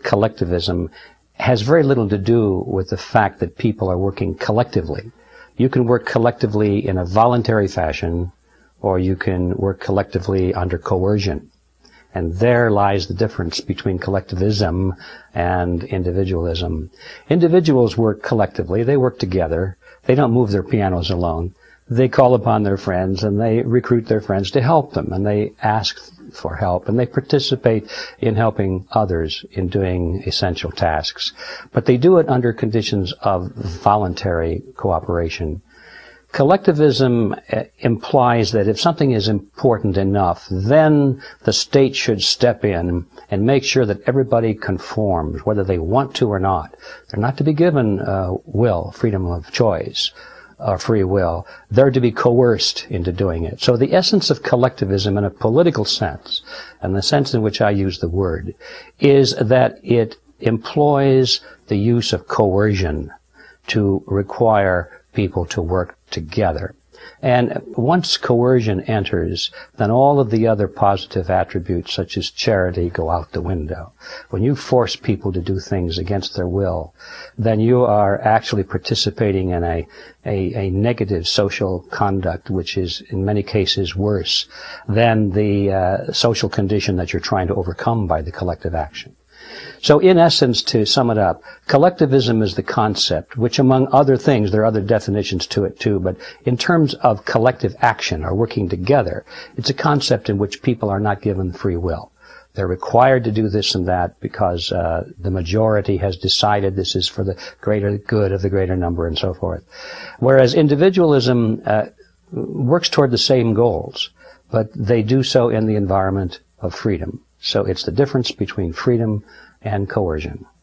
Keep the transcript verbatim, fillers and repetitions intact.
collectivism has very little to do with the fact that people are working collectively. You can work collectively in a voluntary fashion, or you can work collectively under coercion. And there lies the difference between collectivism and individualism. Individuals work collectively. They work together. They don't move their pianos alone. They call upon their friends, and they recruit their friends to help them, and they ask for help, and they participate in helping others in doing essential tasks. But they do it under conditions of voluntary cooperation. Collectivism implies that if something is important enough, then the state should step in and make sure that everybody conforms, whether they want to or not. They're not to be given uh, will, freedom of choice, or free will. They're to be coerced into doing it. So the essence of collectivism in a political sense, and the sense in which I use the word, is that it employs the use of coercion to require people to work together. And once coercion enters, then all of the other positive attributes, such as charity, go out the window. When you force people to do things against their will, then you are actually participating in a, a, a negative social conduct, which is in many cases worse than the uh, social condition that you're trying to overcome by the collective action. So in essence, to sum it up, collectivism is the concept, which among other things, there are other definitions to it too, but in terms of collective action or working together, it's a concept in which people are not given free will. They're required to do this and that because uh, the majority has decided this is for the greater good of the greater number and so forth. Whereas individualism uh, works toward the same goals, but they do so in the environment of freedom. So it's the difference between freedom and coercion.